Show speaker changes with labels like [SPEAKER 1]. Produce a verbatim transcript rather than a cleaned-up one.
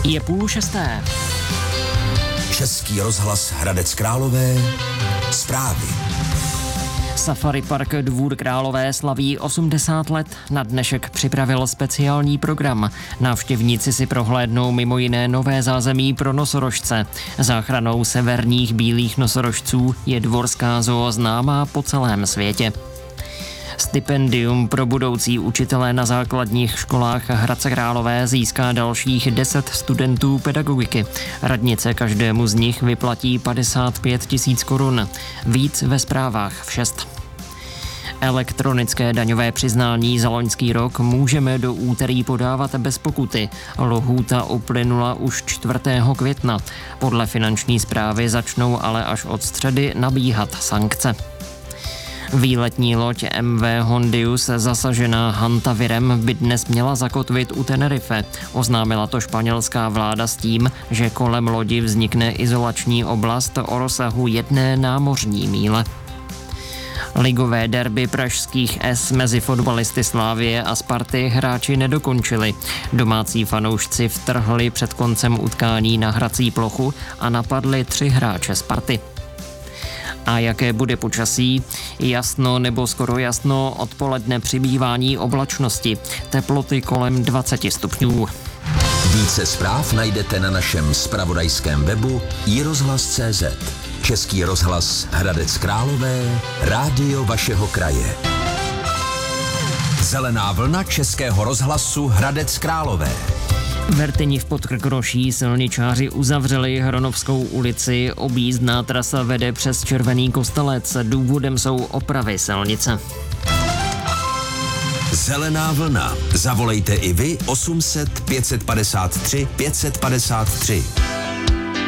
[SPEAKER 1] Je půl šesté.
[SPEAKER 2] Český rozhlas Hradec Králové. Zprávy.
[SPEAKER 1] Safari Park Dvůr Králové slaví osmdesát let. Na dnešek připravil speciální program. Návštěvníci si prohlédnou mimo jiné nové zázemí pro nosorožce. Záchranou severních bílých nosorožců je dvorská zoo známá po celém světě. Stipendium pro budoucí učitele na základních školách Hradce Králové získá dalších deset studentů pedagogiky. Radnice každému z nich vyplatí padesát pět tisíc korun. Víc ve zprávách v šest. Elektronické daňové přiznání za loňský rok můžeme do úterý podávat bez pokuty. Lhůta uplynula už čtvrtého května. Podle finanční správy začnou ale až od středy nabíhat sankce. Výletní loď M V Hondius zasažená hantavirem by dnes měla zakotvit u Tenerife. Oznámila to španělská vláda s tím, že kolem lodi vznikne izolační oblast o rozsahu jedné námořní míle. Ligové derby pražských S mezi fotbalisty Slavie a Sparty hráči nedokončili. Domácí fanoušci vtrhli před koncem utkání na hrací plochu a napadli tři hráče Sparty. A jaké bude počasí? Jasno nebo skoro jasno, odpoledne přibývání oblačnosti. Teploty kolem dvacet stupňů.
[SPEAKER 2] Více zpráv najdete na našem zpravodajském webu i rozhlas tečka cé zet. Český rozhlas Hradec Králové, rádio vašeho kraje. Zelená vlna Českého rozhlasu Hradec Králové.
[SPEAKER 1] V Rtyni v Podkrkonoší silničáři uzavřeli Hronovskou ulici, objízdná trasa vede přes Červený Kostelec, důvodem jsou opravy silnice.
[SPEAKER 2] Zelená vlna. Zavolejte i vy osm set pět set padesát tři pět set padesát tři.